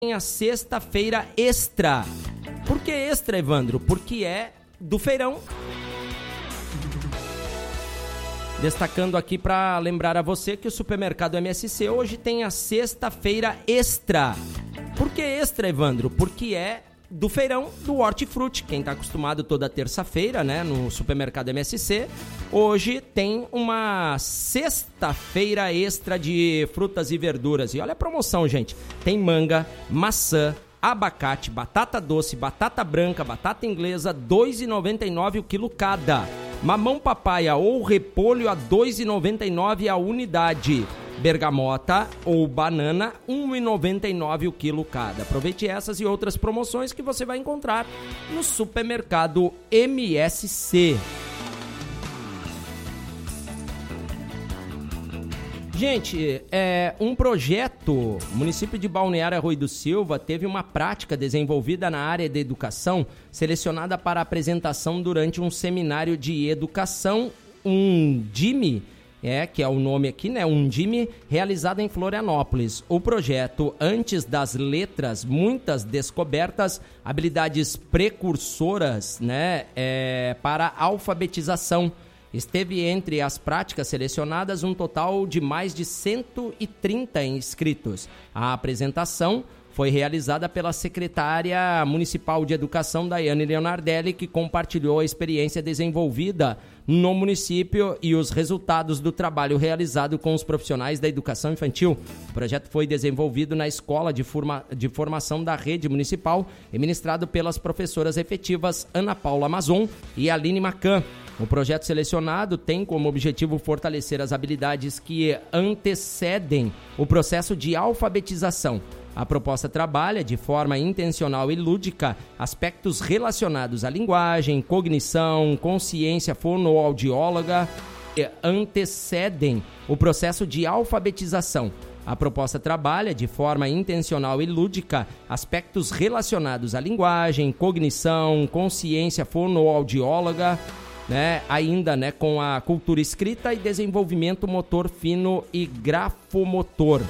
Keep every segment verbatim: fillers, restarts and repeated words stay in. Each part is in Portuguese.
Tem a sexta-feira extra. Por que extra, Evandro? Porque é do feirão. Destacando aqui para lembrar a você que o supermercado M S C hoje tem a sexta-feira extra. Por que extra, Evandro? Porque é do feirão do Hortifruti. Quem está acostumado toda terça-feira, né, no supermercado M S C, hoje tem uma sexta-feira extra de frutas e verduras. E olha a promoção, gente. Tem manga, maçã, abacate, batata doce, batata branca, batata inglesa, dois reais e noventa e nove centavos o quilo cada. Mamão papaya ou repolho a dois reais e noventa e nove centavos a unidade. Bergamota ou banana, um real e noventa e nove centavos o quilo cada. Aproveite essas e outras promoções que você vai encontrar no supermercado M S C. Gente, é, um projeto, o município de Balneário Arroio do Silva teve uma prática desenvolvida na área de educação, selecionada para apresentação durante um seminário de educação, um D I M E, É, que é o nome aqui, né? Um D I M E realizado em Florianópolis. O projeto Antes das Letras, Muitas Descobertas, Habilidades Precursoras, né? É, para alfabetização. Esteve entre as práticas selecionadas um total de mais de cento e trinta inscritos. A apresentação foi realizada pela secretária municipal de educação, Daiane Leonardelli, que compartilhou a experiência desenvolvida no município e os resultados do trabalho realizado com os profissionais da educação infantil. O projeto foi desenvolvido na Escola de, Forma, de Formação da Rede Municipal e ministrado pelas professoras efetivas Ana Paula Amazon e Aline Macan. O projeto selecionado tem como objetivo fortalecer as habilidades que antecedem o processo de alfabetização. A proposta trabalha, de forma intencional e lúdica, aspectos relacionados à linguagem, cognição, consciência fonoaudióloga que antecedem o processo de alfabetização. A proposta trabalha, de forma intencional e lúdica, aspectos relacionados à linguagem, cognição, consciência fonoaudióloga, né, ainda, né, com a cultura escrita e desenvolvimento motor fino e grafomotor.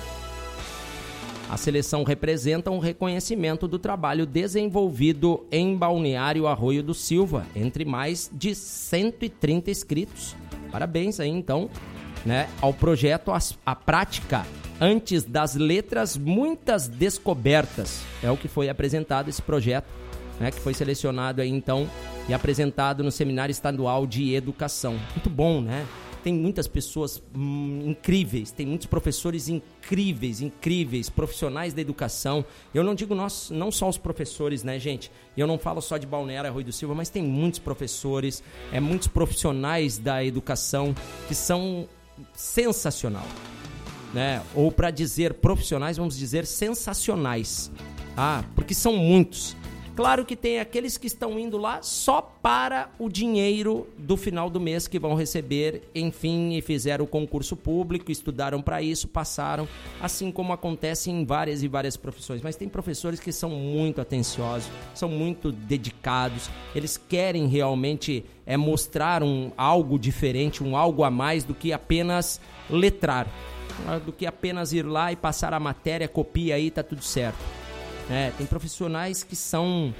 A seleção representa um reconhecimento do trabalho desenvolvido em Balneário Arroio do Silva, entre mais de cento e trinta inscritos. Parabéns aí, então, né, ao projeto A Prática Antes das Letras, Muitas Descobertas. É o que foi apresentado esse projeto, né, que foi selecionado aí, então, e apresentado no Seminário Estadual de Educação. Muito bom, né? Tem muitas pessoas hum, incríveis, tem muitos professores incríveis, incríveis, profissionais da educação. Eu não digo nós, não só os professores, né, gente? Eu não falo só de Balneário Arroio do Silva, mas tem muitos professores, é, muitos profissionais da educação que são sensacional, né? Ou para dizer profissionais, vamos dizer sensacionais. Ah, porque são muitos. Claro que tem aqueles que estão indo lá só para o dinheiro do final do mês que vão receber, enfim, e fizeram o concurso público, estudaram para isso, passaram, assim como acontece em várias e várias profissões. Mas tem professores que são muito atenciosos, são muito dedicados, eles querem realmente é, mostrar um, algo diferente, um algo a mais do que apenas letrar, do que apenas ir lá e passar a matéria, copia aí, tá tudo certo. É, tem profissionais que são,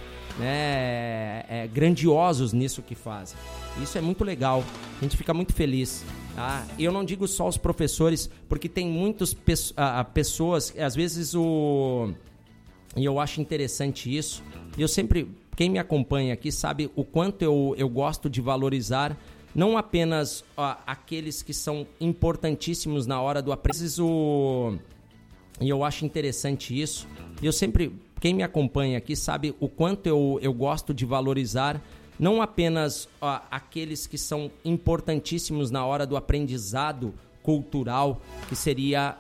né, é, grandiosos nisso que fazem. Isso é muito legal, a gente fica muito feliz. Tá? Eu não digo só os professores, porque tem muitas pe- a, a pessoas, às vezes o... E eu acho interessante isso. Eu sempre, quem me acompanha aqui sabe o quanto eu, eu gosto de valorizar não apenas ó, aqueles que são importantíssimos na hora do aprendizado. E eu acho interessante isso. E eu sempre, quem me acompanha aqui sabe o quanto eu, eu gosto de valorizar não apenas ó, aqueles que são importantíssimos na hora do aprendizado cultural, que seria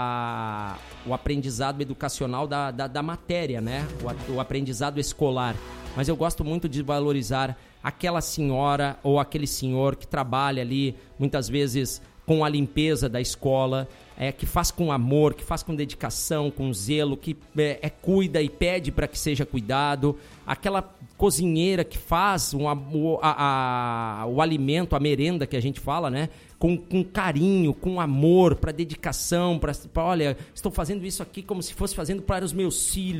a, o aprendizado educacional da, da, da matéria, né? O, o aprendizado escolar. Mas eu gosto muito de valorizar aquela senhora ou aquele senhor que trabalha ali, muitas vezes com a limpeza da escola, é, que faz com amor, que faz com dedicação, com zelo, que é, é, cuida e pede para que seja cuidado. Aquela cozinheira que faz um, o, a, a, o alimento, a merenda que a gente fala, né? Com, com carinho, com amor, para dedicação, para olha, estou fazendo isso aqui como se fosse fazendo para os meus filhos.